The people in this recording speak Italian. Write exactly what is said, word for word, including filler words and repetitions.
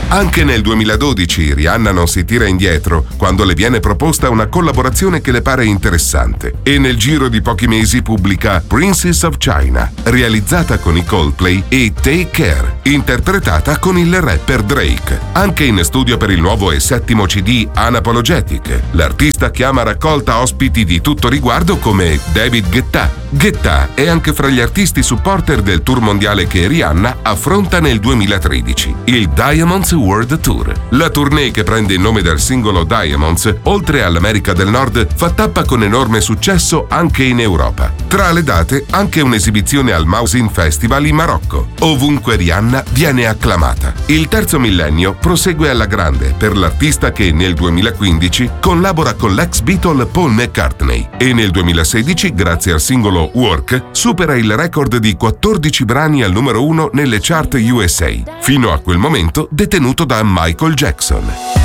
Anche nel duemiladodici Rihanna non si tira indietro quando le viene proposta una collaborazione che le pare interessante e nel giro di pochi mesi pubblica Princess of China, realizzata con i Coldplay, e Take Care, interpretata con il rapper Drake. Anche in studio per il nuovo e settimo C D Unapologetic, l'artista chiama a raccolta ospiti di tutto riguardo come David Guetta. Guetta è anche fra gli artisti supporter del tour mondiale che Rihanna affronta nel duemilatredici, il Diamonds World Tour. La tournée, che prende il nome dal singolo Diamonds, oltre all'America del Nord, fa tappa con enorme successo anche in Europa. Tra le date anche un'esibizione al Mausin Festival in Marocco. Ovunque Rihanna viene acclamata. Il terzo millennio prosegue alla grande per l'artista che nel duemilaquindici collabora con l'ex Beatle Paul McCartney e nel duemilasedici, grazie al singolo Work, supera il record di quattordici brani al numero uno nelle chart U S A, fino a quel momento detenuto da Michael Jackson.